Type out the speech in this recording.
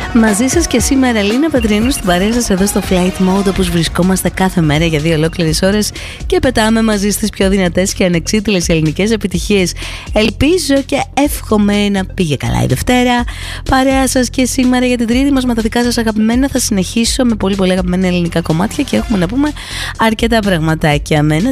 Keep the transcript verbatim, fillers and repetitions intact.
Μαζί σας και σήμερα Λίνα Πετρινού στην παρέα σας εδώ στο Flight Mode, όπως βρισκόμαστε κάθε μέρα για δύο ολόκληρες ώρες και πετάμε μαζί στις πιο δυνατές και ανεξίτηλες ελληνικές επιτυχίες. Ελπίζω και εύχομαι να πήγε καλά η Δευτέρα παρέα σας και σήμερα για την Τρίτη μας με τα δικά σας αγαπημένα. Θα συνεχίσω με πολύ πολύ αγαπημένα ελληνικά κομμάτια και έχουμε να πούμε αρκετά πραγματάκια. Μένα